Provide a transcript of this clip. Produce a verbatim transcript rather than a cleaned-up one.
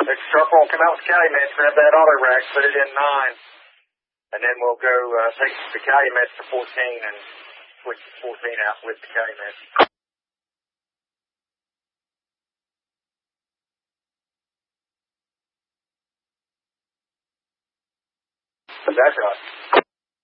Next truck will come out with Calumet, grab that auto rack, put it in nine, and then we'll go uh, take the Calumet to fourteen and switch fourteen out with the Calumet. That's right.